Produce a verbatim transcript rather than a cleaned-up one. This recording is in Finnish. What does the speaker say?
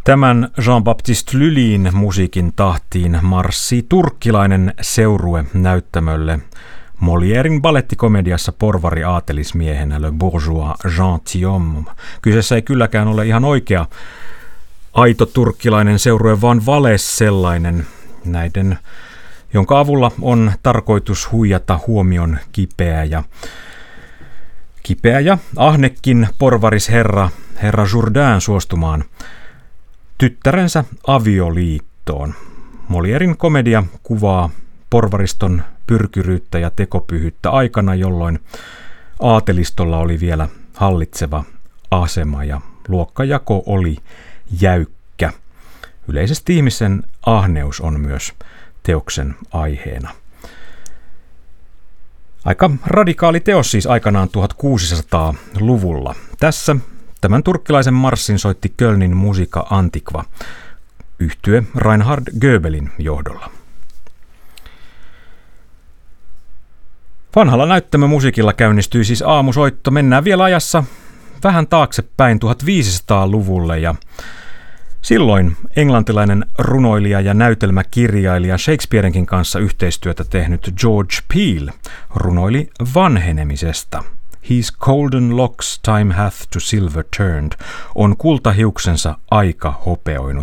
Tämän Jean-Baptiste Lully'n musiikin tahtiin marssii turkkilainen seurue näyttämölle Molièren balettikomediassa porvari aatelismiehenä Le Bourgeois Gentilhomme. Kyseessä ei kylläkään ole ihan oikea aito turkkilainen seurue, vaan vale sellainen, näiden, jonka avulla on tarkoitus huijata huomion kipeä ja, kipeä ja ahnekin porvarisherra, herra Jourdain suostumaan tyttärensä avioliittoon. Molièren komedia kuvaa porvariston pyrkyryyttä ja tekopyhyyttä aikana, jolloin aatelistolla oli vielä hallitseva asema ja luokkajako oli jäykkä. Yleisesti ihmisen ahneus on myös teoksen aiheena. Aika radikaali teos siis aikanaan tuhatkuusisataaluvulla. Tässä tämän turkkilaisen marssin soitti Kölnin Musica Antiqua yhtye Reinhard Goebelin johdolla. Vanhalla näyttämömusiikilla käynnistyi siis aamusoitto. Mennään vielä ajassa vähän taaksepäin tuhatviisisataaluvulle ja silloin englantilainen runoilija ja näytelmäkirjailija Shakespearenkin kanssa yhteistyötä tehnyt George Peele runoili vanhenemisesta. His golden locks time hath to silver turned, on kultahiuksensa aika hopeoinut.